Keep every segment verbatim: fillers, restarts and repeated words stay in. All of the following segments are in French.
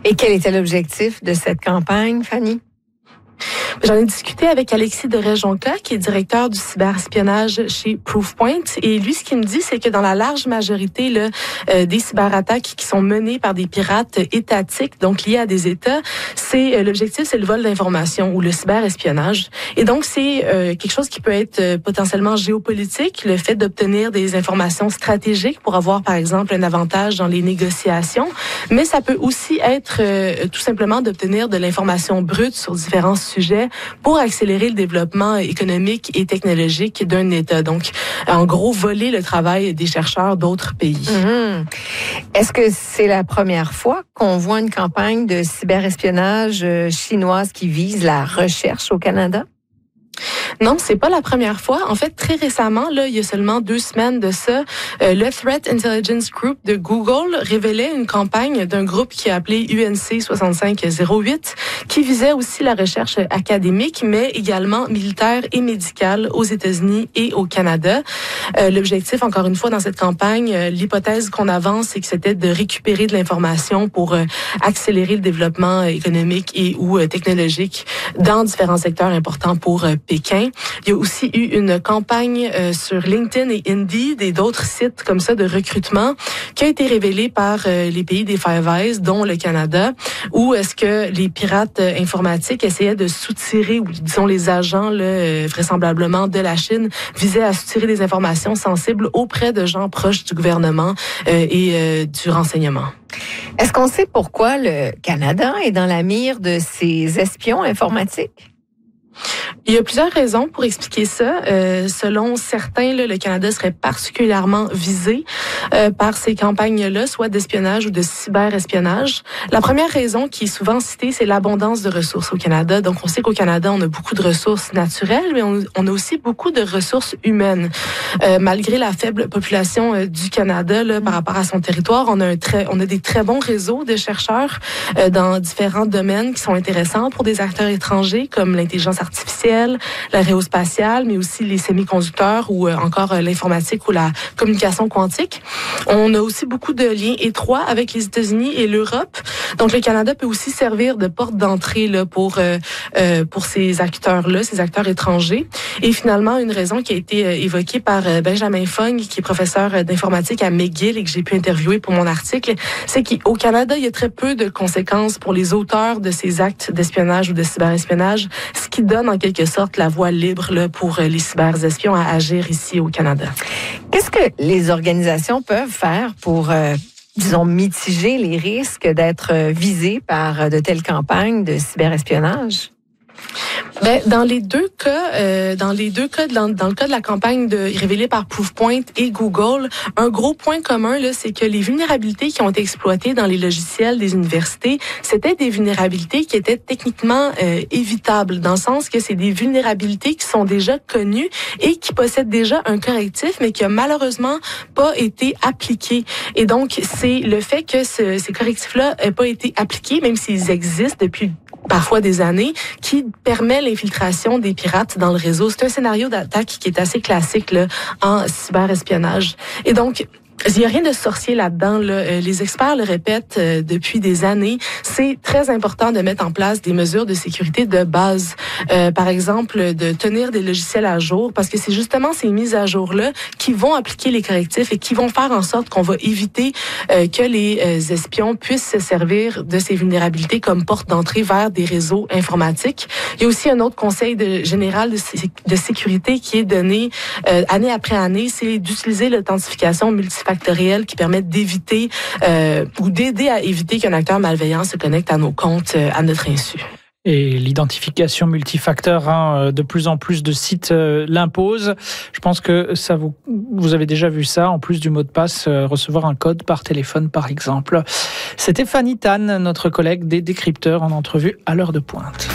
Et quel était l'objectif de cette campagne, Fanny? J'en ai discuté avec Alexis de Rejonca, qui est directeur du cyberespionnage chez Proofpoint. Et lui, ce qu'il me dit, c'est que dans la large majorité là, euh, des cyberattaques qui sont menées par des pirates étatiques, donc liés à des États, c'est euh, l'objectif, c'est le vol d'informations ou le cyberespionnage. Et donc, c'est euh, quelque chose qui peut être euh, potentiellement géopolitique, le fait d'obtenir des informations stratégiques pour avoir, par exemple, un avantage dans les négociations. Mais ça peut aussi être euh, tout simplement d'obtenir de l'information brute sur différents sujets pour accélérer le développement économique et technologique d'un État. Donc, en gros, voler le travail des chercheurs d'autres pays. Mmh. Est-ce que c'est la première fois qu'on voit une campagne de cyberespionnage chinoise qui vise la recherche au Canada? Non, c'est pas la première fois. En fait, très récemment, là, il y a seulement deux semaines de ça, euh, le Threat Intelligence Group de Google révélait une campagne d'un groupe qui est appelé U N C soixante-cinq zéro huit, qui visait aussi la recherche académique, mais également militaire et médicale aux États-Unis et au Canada. Euh, l'objectif, encore une fois, dans cette campagne, euh, l'hypothèse qu'on avance, c'est que c'était de récupérer de l'information pour euh, accélérer le développement économique et ou euh, technologique dans différents secteurs importants pour euh, Pékin. Il y a aussi eu une campagne euh, sur LinkedIn et Indeed et d'autres sites comme ça de recrutement qui a été révélée par euh, les pays des Five Eyes, dont le Canada, où est-ce que les pirates euh, informatiques essayaient de soutirer, ou disons les agents là, euh, vraisemblablement de la Chine, visaient à soutirer des informations sensibles auprès de gens proches du gouvernement euh, et euh, du renseignement. Est-ce qu'on sait pourquoi le Canada est dans la mire de ces espions informatiques? Il y a plusieurs raisons pour expliquer ça. Euh, selon certains, là, le Canada serait particulièrement visé euh, par ces campagnes-là, soit d'espionnage ou de cyberespionnage. La première raison qui est souvent citée, c'est l'abondance de ressources au Canada. Donc, on sait qu'au Canada, on a beaucoup de ressources naturelles, mais on, on a aussi beaucoup de ressources humaines. Euh, malgré la faible population euh, du Canada là, par rapport à son territoire, on a, un très, on a des très bons réseaux de chercheurs euh, dans différents domaines qui sont intéressants pour des acteurs étrangers, comme l'intelligence artificielle, l'aérospatiale, mais aussi les semi-conducteurs ou euh, encore euh, l'informatique ou la communication quantique. On a aussi beaucoup de liens étroits avec les États-Unis et l'Europe. Donc, le Canada peut aussi servir de porte d'entrée là, pour, euh, euh, pour ces acteurs-là, ces acteurs étrangers. Et finalement, une raison qui a été euh, évoquée par euh, Benjamin Fung, qui est professeur d'informatique à McGill et que j'ai pu interviewer pour mon article, c'est qu'au Canada, il y a très peu de conséquences pour les auteurs de ces actes d'espionnage ou de cyberespionnage, ce qui donne en quelque sorte la voie libre là, pour les cyberespions à agir ici au Canada. Qu'est-ce que les organisations peuvent faire pour, euh, disons, mitiger les risques d'être visées par de telles campagnes de cyberespionnage? Ben, dans les deux cas, euh, dans les deux cas, dans, dans le cas de la campagne de, révélée par Proofpoint et Google, un gros point commun là, c'est que les vulnérabilités qui ont été exploitées dans les logiciels des universités, c'était des vulnérabilités qui étaient techniquement euh, évitables, dans le sens que c'est des vulnérabilités qui sont déjà connues et qui possèdent déjà un correctif, mais qui a malheureusement pas été appliqué. Et donc, c'est le fait que ce, ces correctifs-là n'aient pas été appliqués, même s'ils existent depuis parfois des années, qui permet l'infiltration des pirates dans le réseau. C'est un scénario d'attaque qui est assez classique là, en cyberespionnage. Et donc, il n'y a rien de sorcier là-dedans. Là. Les experts le répètent euh, depuis des années. C'est très important de mettre en place des mesures de sécurité de base. Euh, par exemple, de tenir des logiciels à jour, parce que c'est justement ces mises à jour-là qui vont appliquer les correctifs et qui vont faire en sorte qu'on va éviter euh, que les euh, espions puissent se servir de ces vulnérabilités comme porte d'entrée vers des réseaux informatiques. Il y a aussi un autre conseil de, général de, de sécurité qui est donné euh, année après année, c'est d'utiliser l'authentification multifactorielle factorielles qui permettent d'éviter euh, ou d'aider à éviter qu'un acteur malveillant se connecte à nos comptes euh, à notre insu. Et l'identification multifacteur, hein, de plus en plus de sites euh, l'imposent. Je pense que ça vous, vous avez déjà vu ça, en plus du mot de passe, euh, recevoir un code par téléphone, par exemple. C'était Fanny Tan, notre collègue des décrypteurs, en entrevue à l'heure de pointe.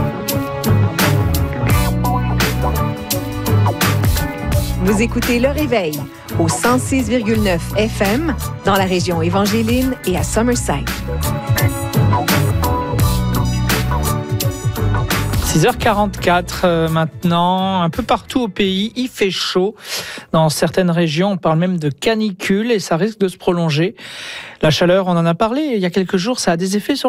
Vous écoutez Le Réveil au cent six virgule neuf F M dans la région Évangéline et à Summerside. six heures quarante-quatre euh, maintenant, un peu partout au pays, il fait chaud. Dans certaines régions, on parle même de canicule et ça risque de se prolonger. La chaleur, on en a parlé il y a quelques jours, ça a des effets sur